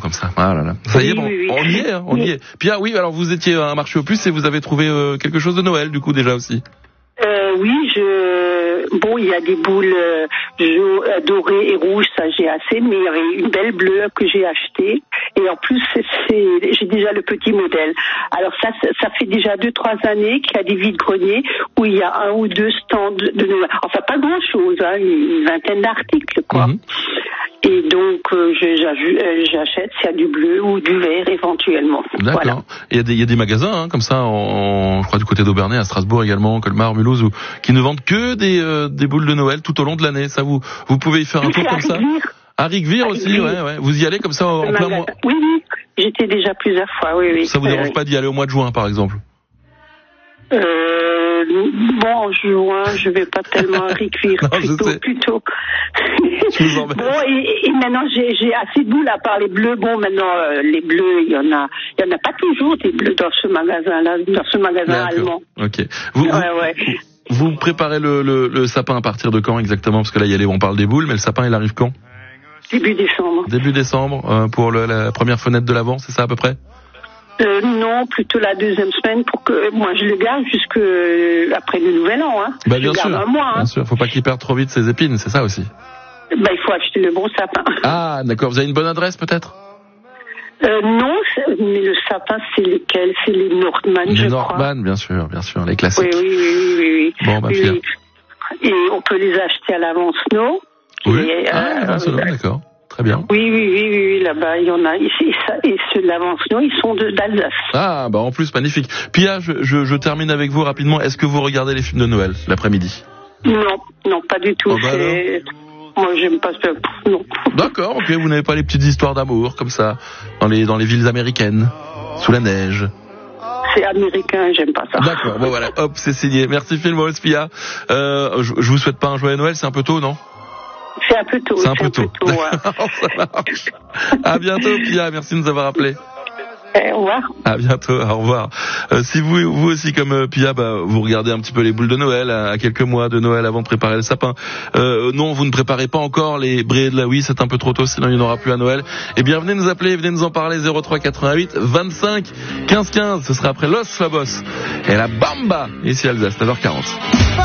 comme ça. Ah là là. Ça y est, bon, on y est, hein, on y est. Pierre, oui, alors vous étiez à un marché aux puces et vous avez trouvé quelque chose de Noël, du coup, déjà aussi. Oui, il y a des boules dorées et rouges, ça j'ai assez, mais il y avait une belle bleue que j'ai achetée. Et en plus, j'ai déjà le petit modèle. Alors ça fait déjà 2-3 années qu'il y a des vides-greniers où il y a 1 ou 2 stands de Noël. Enfin, pas grand-chose, hein, une vingtaine d'articles, quoi. Mm-hmm. Et donc, j'achète s'il y a du bleu ou du vert éventuellement. D'accord. Voilà. Il y a des magasins, hein, comme ça, je crois du côté d'Aubernay, à Strasbourg également, Colmar, Mulhouse, qui ne vendent que des boules de Noël tout au long de l'année. Ça, vous pouvez y faire un tour comme ça. À Rigvire aussi, ouais. Vous y allez comme ça en plein mois. Oui. J'étais déjà plusieurs fois, oui. Ça vous dérange pas d'y aller au mois de juin, par exemple? En juin, je vais pas tellement à Rigvire, plutôt. Je vous embête. Bon, et maintenant, j'ai assez de boules à part les bleus. Bon, maintenant, les bleus, il y en a pas toujours des bleus dans ce magasin-là, dans ce magasin allemand. Ok. Vous préparez le sapin à partir de quand exactement? Parce que là, on parle des boules, mais le sapin, il arrive quand? Début décembre. Début décembre, pour la première fenêtre de l'Avent, c'est ça à peu près? Non, plutôt la deuxième semaine pour que moi je le garde jusque après le nouvel an. Hein. Bien sûr, un mois. Bien sûr, faut pas qu'il perde trop vite ses épines, c'est ça aussi. Il faut acheter le bon sapin. Ah, d'accord. Vous avez une bonne adresse peut-être? Non, mais le sapin, c'est lesquels? C'est les Nordmann, je crois. Les Nordmann, bien sûr, les classiques. Oui. Bon, Pierre. Et on peut les acheter à l'Avance Snow. Oui. D'accord. Très bien. Oui, là-bas, il y en a. Et ceux de l'Avance Snow, ils sont d'Alsace. Ah, en plus, magnifique. Pia, je termine avec vous rapidement. Est-ce que vous regardez les films de Noël l'après-midi? Non, pas du tout. Moi, j'aime pas ça. Non. D'accord, ok. Vous n'avez pas les petites histoires d'amour comme ça dans les villes américaines, sous la neige? C'est américain, j'aime pas ça. D'accord. Bon voilà, hop, c'est signé. Merci Phil Maurice Pia. Je vous souhaite pas un joyeux Noël, c'est un peu tôt, non? C'est un peu tôt. C'est un peu tôt. Ouais. Ça marche. À bientôt Pia, merci de nous avoir appelés. Au revoir. À bientôt, au revoir. Si vous aussi comme Pia, vous regardez un petit peu les boules de Noël à quelques mois de Noël avant de préparer le sapin. Non, vous ne préparez pas encore les bréées de la oui, c'est un peu trop tôt, sinon il n'y en aura plus à Noël. Eh bien, venez nous appeler, venez nous en parler 03 88 25 15 15. Ce sera après Los Labos et la Bamba ici à Alsace, 9h40.